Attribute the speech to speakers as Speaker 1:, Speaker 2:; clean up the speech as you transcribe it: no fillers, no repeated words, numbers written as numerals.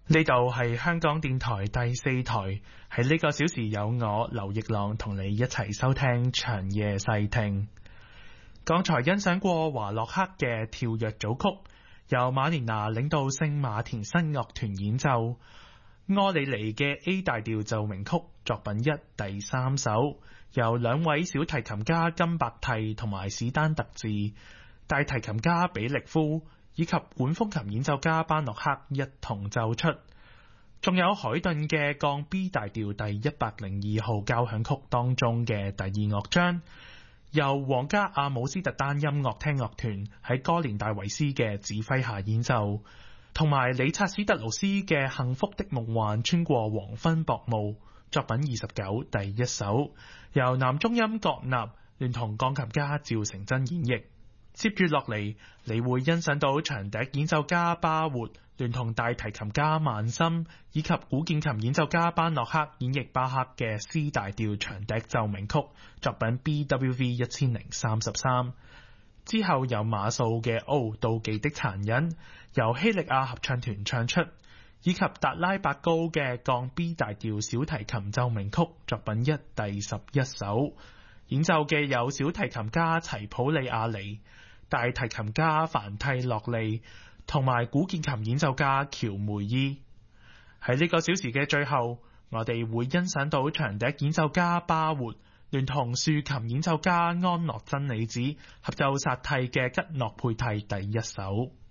Speaker 1: 呢度係香港電台第4台，喺呢個小時有我劉奕朗同你一齊收聽長夜細聽。剛才欣賞過華洛克嘅跳躍組曲，由馬連拿領導聖馬田新樂團演奏。柯里尼嘅 A 大調奏鳴曲作品1第3首，由兩位小提琴家金伯蒂同埋史丹特治、大提琴家比力夫以及管風琴演奏家班諾克一同奏出。仲有海頓嘅降 B 大調第102號交響曲當中嘅第2樂章，由皇家阿姆斯特丹音樂廳樂團喺哥連戴維斯嘅指揮下演奏，同埋理察史特勞斯嘅幸福的夢幻穿過黃昏薄霧作品29第1首，由男中音郭納聯同鋼琴家趙成真演繹。接住落嚟，你會欣賞到長笛演奏家巴活聯同大提琴家曼森以及古鍵琴演奏家班諾克演繹巴赫嘅 C 大調長笛奏鳴曲作品 BWV 1033。之後有馬素嘅 O 妒忌的殘忍由希力亞合唱團唱出，以及達拉伯高嘅降 B 大調小提琴奏鳴曲作品1第11首。演奏嘅有小提琴家齊普利亞尼、大提琴家凡蒂洛利同埋古鍵琴演奏家喬梅伊。喺呢個小時嘅最後，我哋會欣賞到長笛演奏家巴活聯同豎琴演奏家安諾真理子合奏薩蒂嘅吉諾佩蒂第1首。